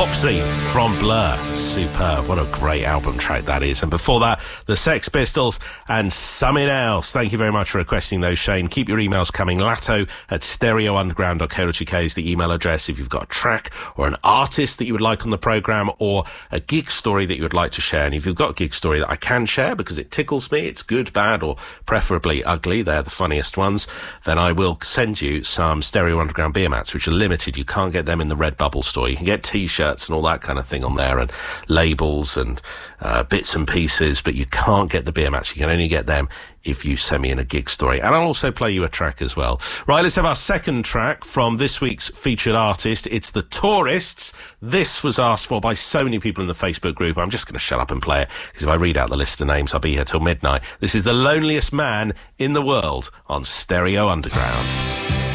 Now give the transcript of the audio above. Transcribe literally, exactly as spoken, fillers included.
Wopsy from Blur. Superb. What a great album track that is. And before that, the Sex Pistols and Something Else. Thank you very much for requesting those, Shane. Keep your emails coming. Latto at stereo underground dot co dot uk is the email address if you've got a track or an artist that you would like on the programme or a gig story that you would like to share. And if you've got a gig story that I can share because it tickles me, it's good, bad, or preferably ugly, they're the funniest ones, then I will send you some Stereo Underground beer mats, which are limited. You can't get them in the Redbubble store. You can get T-shirts and all that kind of thing on there, and labels and uh, bits and pieces, but you can't get the beer mats. You can only get them if you send me in a gig story. And I'll also play you a track as well. Right, let's have our second track from this week's featured artist. It's The Tourists. This was asked for by so many people in the Facebook group. I'm just going to shut up and play it, because if I read out the list of names, I'll be here till midnight. This is The Loneliest Man in the World on Stereo Underground.